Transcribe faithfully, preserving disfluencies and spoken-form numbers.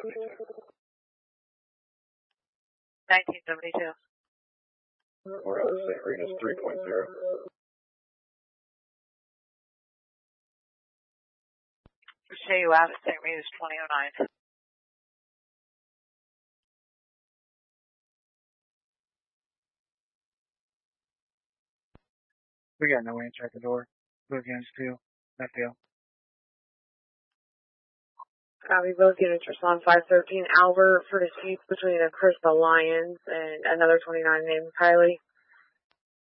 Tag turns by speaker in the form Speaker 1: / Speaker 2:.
Speaker 1: nineteen seventy-two.
Speaker 2: We're out of Saint Rena's three point zero.
Speaker 1: Show you out at Saint Rena's twenty oh nine.
Speaker 3: We got no answer at the door. Blue against two. That deal.
Speaker 4: Copy, both units respond five thirteen. Albert for disputes between a Crystal Lions and another twenty-nine named Kylie.